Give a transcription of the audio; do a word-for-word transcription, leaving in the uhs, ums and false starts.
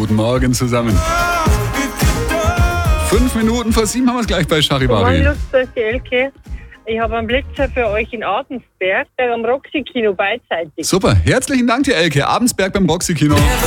guten Morgen zusammen. Fünf Minuten vor sieben haben wir es gleich bei Charivari. Hallo, das ist die Elke. Ich habe einen Blitzer für euch in Adensberg, der am Roxy-Kino beidseitig. Super, herzlichen Dank dir, Elke. Abensberg beim Roxy-Kino.